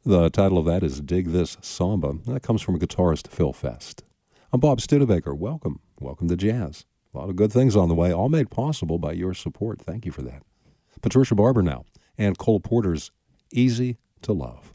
The title of that is Dig This Samba. That comes from guitarist Phil Fest. I'm Bob Studebaker. Welcome. Welcome to Jazz. A lot of good things on the way, all made possible by your support. Thank you for that. Patricia Barber now, and Cole Porter's Easy to Love.